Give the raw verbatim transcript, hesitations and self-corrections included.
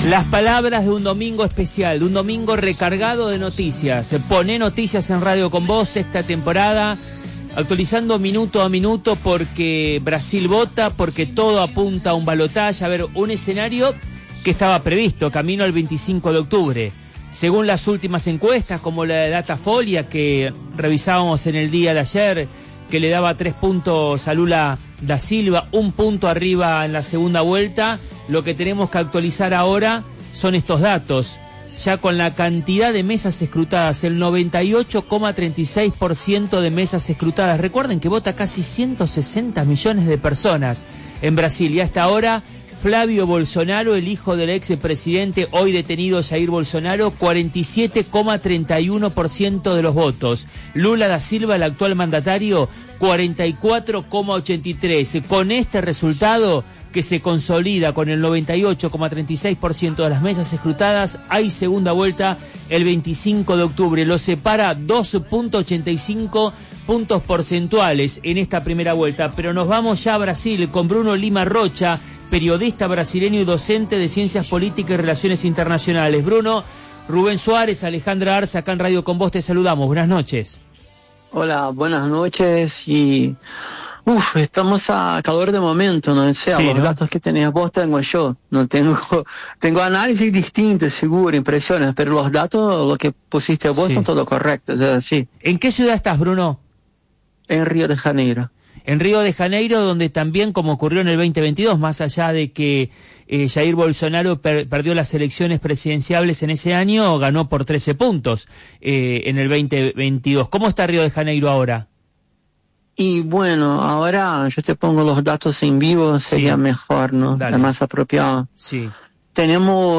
Las palabras de un domingo especial, de un domingo recargado de noticias. Poné noticias en Radio con Vos esta temporada, actualizando minuto a minuto porque Brasil vota, porque todo apunta a un balotaje, a ver, un escenario que estaba previsto, camino al veinticinco de octubre. Según las últimas encuestas, como la de Datafolia, que revisábamos en el día de ayer, que le daba tres puntos a Lula da Silva, un punto arriba en la segunda vuelta, lo que tenemos que actualizar ahora son estos datos. Ya con la cantidad de mesas escrutadas, el noventa y ocho coma treinta y seis por ciento de mesas escrutadas. Recuerden que vota casi ciento sesenta millones de personas en Brasil y hasta ahora Flavio Bolsonaro, el hijo del expresidente, hoy detenido Jair Bolsonaro, cuarenta y siete coma treinta y uno por ciento de los votos. Lula da Silva, el actual mandatario, cuarenta y cuatro coma ochenta y tres por ciento. Con este resultado, que se consolida con el noventa y ocho coma treinta y seis por ciento de las mesas escrutadas, hay segunda vuelta el veinticinco de octubre. Lo separa dos coma ochenta y cinco puntos porcentuales en esta primera vuelta. Pero nos vamos ya a Brasil con Bruno Lima Rocha, periodista brasileño y docente de Ciencias Políticas y Relaciones Internacionales. Bruno, Rubén Suárez, Alejandra Arza, acá en Radio con Vos te saludamos. Buenas noches. Hola, buenas noches y... Uf, estamos a calor de momento, ¿no? O sea, sí, los ¿no? datos que tenías vos tengo yo. No tengo, tengo análisis distintos, seguro, impresiones, pero los datos, lo que pusiste vos, sí, son todo correctos, es así. ¿En qué ciudad estás, Bruno? En Río de Janeiro. En Río de Janeiro, donde también, como ocurrió en el veinte veintidós, más allá de que eh, Jair Bolsonaro per perdió las elecciones presidenciales en ese año, ganó por trece puntos eh, en el veinte veintidós. ¿Cómo está Río de Janeiro ahora? Y bueno, ahora yo te pongo los datos en vivo, sería sí, mejor, ¿no? Dale. La más apropiada. Sí. Tenemos